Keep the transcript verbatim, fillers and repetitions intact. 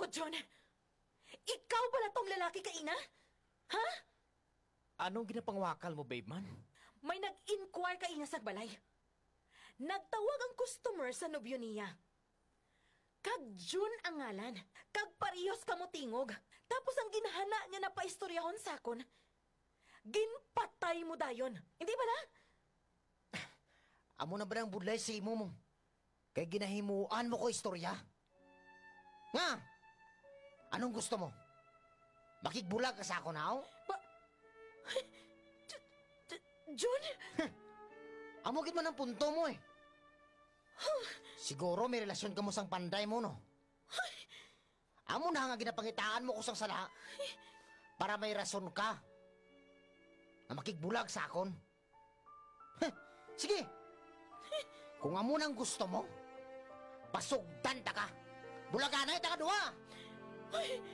John! Ikaw pala tong lalaki ka, ina? Ha? Anong ginapangwakal mo, babe man? May nag-inquire ka, ina, sa balay. Nagtawag ang customer sa nobyo niya. Kag June ang ngalan. Kag parehos ka mo tingog. Tapos ang ginahana niya na paistoryahon sakon, ginpatay mo dayon. Hindi ba na? Amo na ba ng budlay sa imo mo? Kay ginahimuan mo ko istorya? Nga! Anong gusto mo? Makigbulag ka sa ako na, oh? Ba... J- J- June? Amugin mo ng punto mo, eh. Siguro may relasyon ka mo sang panday mo, no? Amo na nga ginapangitaan mo ko sang sala para may rason ka na makigbulag sa akon. Heh, sige! Kung amo nang gusto mo, pasugdan ta ka. Bulaganay ta ka duha! Ay,